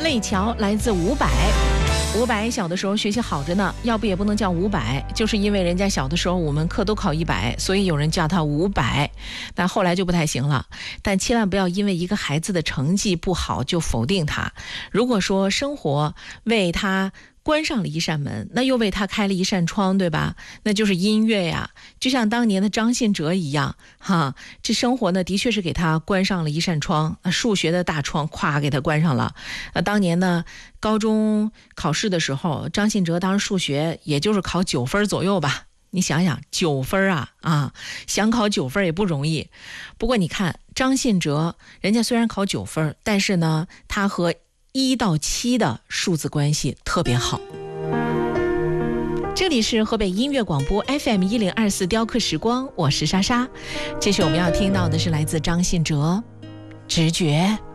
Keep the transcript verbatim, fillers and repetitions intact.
泪桥来自伍佰。伍佰小的时候学习好着呢，要不也不能叫伍佰，就是因为人家小的时候五门课都考一百，所以有人叫他伍佰，但后来就不太行了。但千万不要因为一个孩子的成绩不好就否定他。如果说生活为他关上了一扇门，那又为他开了一扇窗，对吧？那就是音乐呀，就像当年的张信哲一样哈。这生活呢，的确是给他关上了一扇窗，数学的大窗咵给他关上了。呃，当年呢，高中考试的时候，张信哲当时数学也就是考九分左右吧。你想想，九分啊啊，想考九分也不容易。不过你看张信哲，人家虽然考九分，但是呢，他和一到七的数字关系特别好。这里是河北音乐广播 F M 一零二四雕刻时光，我是莎莎。这是我们要听到的是来自张信哲，直觉。